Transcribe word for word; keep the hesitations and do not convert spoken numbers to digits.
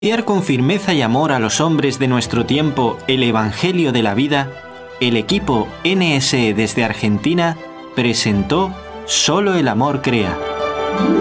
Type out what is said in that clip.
Anunciar con firmeza y amor a los hombres de nuestro tiempo el Evangelio de la vida, el equipo N S E desde Argentina presentó Solo el amor crea.